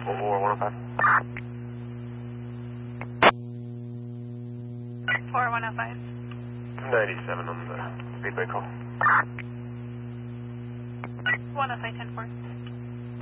4105. 4105. 97 on the speedway call. 105, 10-4.